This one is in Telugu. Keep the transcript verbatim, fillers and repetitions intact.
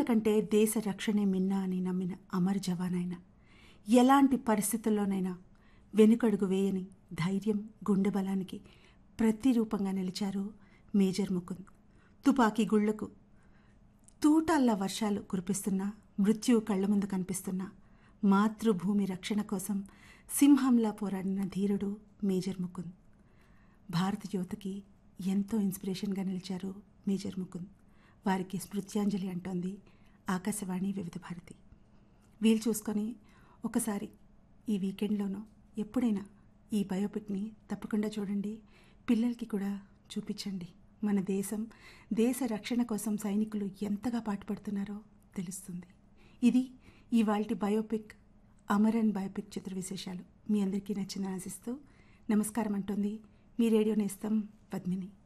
కంటే దేశ రక్షణే మిన్న అని నమ్మిన అమర్ జవాన్ ఆయన. ఎలాంటి పరిస్థితుల్లోనైనా వెనుకడుగు వేయని ధైర్యం, గుండె బలానికి ప్రతిరూపంగా నిలిచారు మేజర్ ముకుంద్. తుపాకీ గుళ్లకు తూటాల్లా వర్షాలు కురిపిస్తున్నా, మృత్యువు కళ్ల ముందు కనిపిస్తున్నా మాతృభూమి రక్షణ కోసం సింహంలా పోరాడిన ధీరుడు మేజర్ ముకుంద్. భారత యువతకి ఎంతో ఇన్స్పిరేషన్గా నిలిచారు మేజర్ ముకుంద్. వారికి స్మృత్యాంజలి అంటోంది ఆకాశవాణి వివిధ భారతి. వీలు చూసుకొని ఒకసారి ఈ వీకెండ్లోనో ఎప్పుడైనా ఈ బయోపిక్ని తప్పకుండా చూడండి. పిల్లలకి కూడా చూపించండి. మన దేశం దేశ రక్షణ కోసం సైనికులు ఎంతగా పాటుపడుతున్నారో తెలుస్తుంది. ఇది ఇవాల్టి బయోపిక్ అమరన్ బయోపిక్ చిత్ర విశేషాలు. మీ అందరికీ నచ్చిందని ఆశిస్తూ నమస్కారం అంటోంది మీ రేడియో నేస్తం పద్మిని.